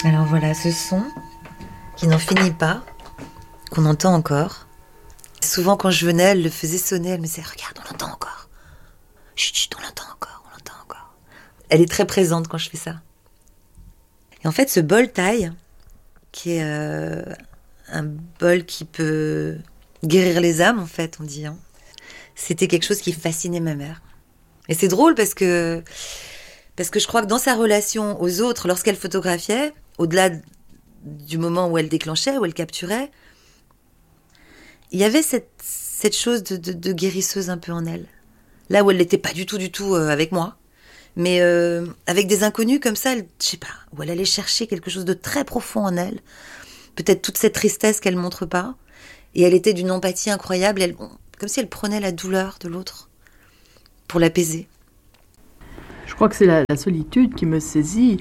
Alors voilà, ce son qui n'en finit pas, qu'on entend encore. Souvent quand je venais, elle le faisait sonner, elle me disait « Regarde, on l'entend encore. Chut, chut, on l'entend encore, on l'entend encore. » Elle est très présente quand je fais ça. Et en fait, ce bol thaï, qui est un bol qui peut guérir les âmes, en fait, on dit, hein, c'était quelque chose qui fascinait ma mère. Et c'est drôle parce que je crois que dans sa relation aux autres, lorsqu'elle photographiait, au-delà du moment où elle déclenchait, où elle capturait, il y avait cette chose de guérisseuse un peu en elle. Là où elle n'était pas du tout avec moi, mais avec des inconnus comme ça, je sais pas, où elle allait chercher quelque chose de très profond en elle, peut-être toute cette tristesse qu'elle montre pas, et elle était d'une empathie incroyable, comme si elle prenait la douleur de l'autre pour l'apaiser. Je crois que c'est la solitude qui me saisit.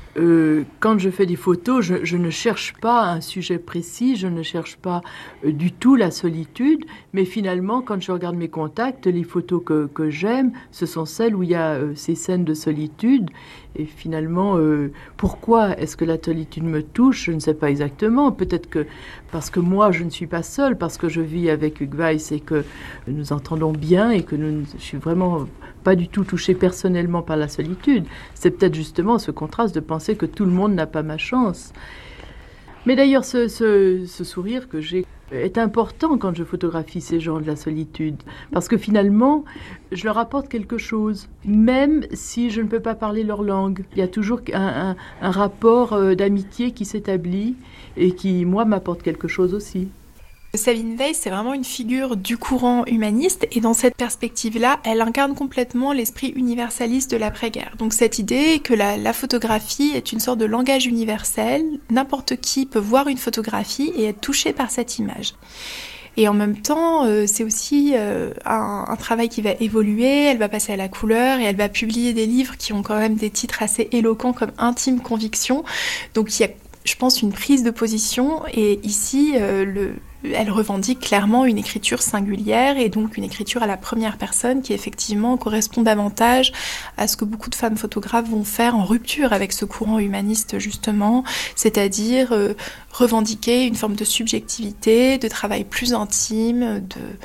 Quand je fais des photos, je ne cherche pas un sujet précis, je ne cherche pas du tout la solitude, mais finalement, quand je regarde mes contacts, les photos que j'aime, ce sont celles où il y a ces scènes de solitude. Et finalement, pourquoi est-ce que la solitude me touche? Je ne sais pas exactement. Peut-être que parce que moi, je ne suis pas seule, parce que je vis avec Hugues Weiss et que nous entendons bien et que je suis vraiment pas du tout touchée personnellement par la solitude. C'est peut-être justement ce contraste de penser que tout le monde n'a pas ma chance. Mais d'ailleurs, ce sourire que j'ai est important quand je photographie ces gens de la solitude, parce que finalement, je leur apporte quelque chose, même si je ne peux pas parler leur langue. Il y a toujours un rapport d'amitié qui s'établit et qui, moi, m'apporte quelque chose aussi. Sabine Weiss, c'est vraiment une figure du courant humaniste et dans cette perspective-là, elle incarne complètement l'esprit universaliste de l'après-guerre. Donc cette idée que la photographie est une sorte de langage universel, n'importe qui peut voir une photographie et être touché par cette image. Et en même temps, c'est aussi un travail qui va évoluer, elle va passer à la couleur et elle va publier des livres qui ont quand même des titres assez éloquents comme Intime Conviction. Donc il y a, je pense, une prise de position et ici, elle revendique clairement une écriture singulière et donc une écriture à la première personne qui effectivement correspond davantage à ce que beaucoup de femmes photographes vont faire en rupture avec ce courant humaniste justement, c'est-à-dire revendiquer une forme de subjectivité, de travail plus intime,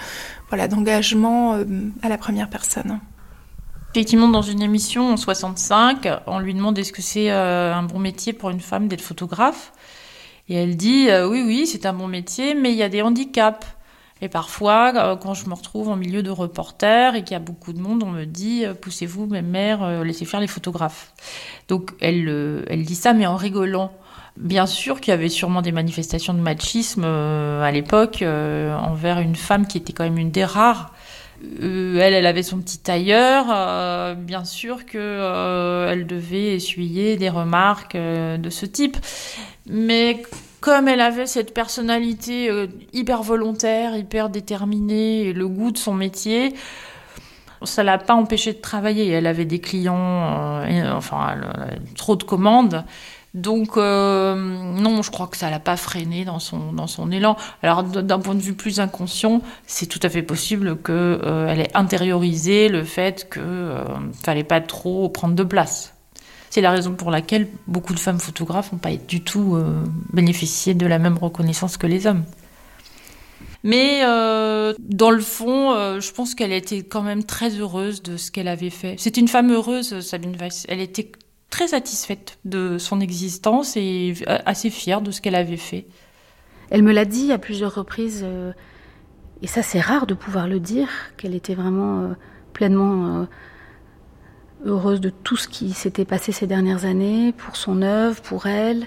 d'engagement à la première personne. Effectivement, dans une émission en 65, on lui demande est-ce que c'est un bon métier pour une femme d'être photographe ? Et elle dit oui, c'est un bon métier, mais il y a des handicaps. Et parfois, quand je me retrouve en milieu de reporters et qu'il y a beaucoup de monde, on me dit poussez-vous, mes mères, laissez faire les photographes. Donc elle dit ça, mais en rigolant. Bien sûr qu'il y avait sûrement des manifestations de machisme à l'époque envers une femme qui était quand même une des rares. Elle avait son petit tailleur, bien sûr que elle devait essuyer des remarques de ce type. Mais comme elle avait cette personnalité hyper volontaire, hyper déterminée, et le goût de son métier, ça l'a pas empêchée de travailler. Elle avait des clients, elle avait trop de commandes. Donc non, je crois que ça l'a pas freiné dans son élan. Alors d'un point de vue plus inconscient, c'est tout à fait possible que elle ait intériorisé le fait que fallait pas trop prendre de place. C'est la raison pour laquelle beaucoup de femmes photographes n'ont pas du tout bénéficié de la même reconnaissance que les hommes. Mais dans le fond, je pense qu'elle était quand même très heureuse de ce qu'elle avait fait. C'était une femme heureuse, Sabine Weiss. Elle était très satisfaite de son existence et assez fière de ce qu'elle avait fait. Elle me l'a dit à plusieurs reprises, et ça c'est rare de pouvoir le dire, qu'elle était vraiment pleinement heureuse de tout ce qui s'était passé ces dernières années, pour son œuvre, pour elle.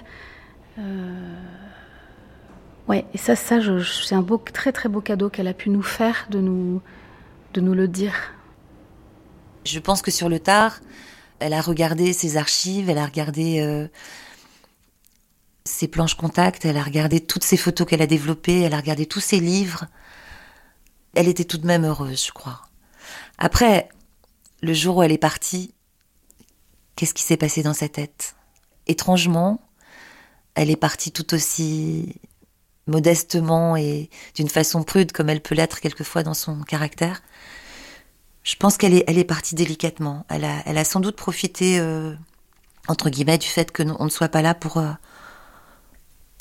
Ouais, et ça c'est un très très beau cadeau qu'elle a pu nous faire, de nous le dire. Je pense que sur le tard, elle a regardé ses archives, elle a regardé ses planches contact, elle a regardé toutes ses photos qu'elle a développées, elle a regardé tous ses livres. Elle était tout de même heureuse, je crois. Après, le jour où elle est partie, qu'est-ce qui s'est passé dans sa tête ? Étrangement, elle est partie tout aussi modestement et d'une façon prude comme elle peut l'être quelquefois dans son caractère. Je pense qu'elle est partie délicatement. Elle a sans doute profité, entre guillemets, du fait qu'on ne soit pas là pour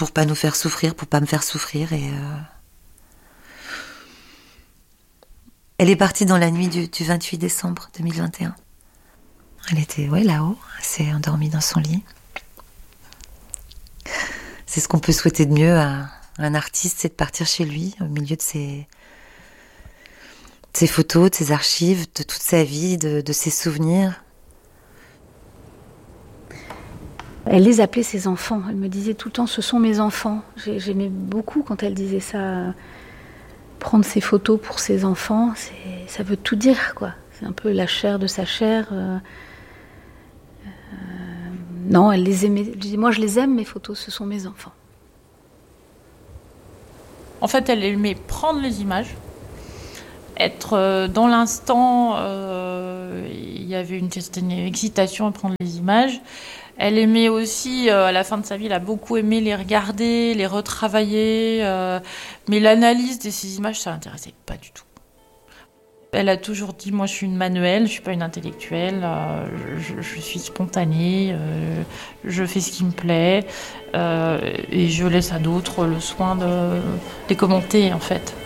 pour pas nous faire souffrir, pour pas me faire souffrir. Et elle est partie dans la nuit du 28 décembre 2021. Elle était là-haut, elle s'est endormie dans son lit. C'est ce qu'on peut souhaiter de mieux à un artiste, c'est de partir chez lui, au milieu de ses photos, de ses archives, de toute sa vie, de ses souvenirs. Elle les appelait ses enfants. Elle me disait tout le temps, ce sont mes enfants. J'aimais beaucoup quand elle disait ça. Prendre ses photos pour ses enfants, ça veut tout dire, quoi. C'est un peu la chair de sa chair. Non, elle les aimait. Je disais, moi, je les aime, mes photos, ce sont mes enfants. En fait, elle aimait prendre les images, être dans l'instant. Il y avait une certaine excitation à prendre les images. Elle aimait aussi, à la fin de sa vie, elle a beaucoup aimé les regarder, les retravailler. Mais l'analyse de ces images, ça l'intéressait pas du tout. Elle a toujours dit, moi je suis une manuelle, je suis pas une intellectuelle, je suis spontanée, je fais ce qui me plaît, et je laisse à d'autres le soin de les commenter en fait.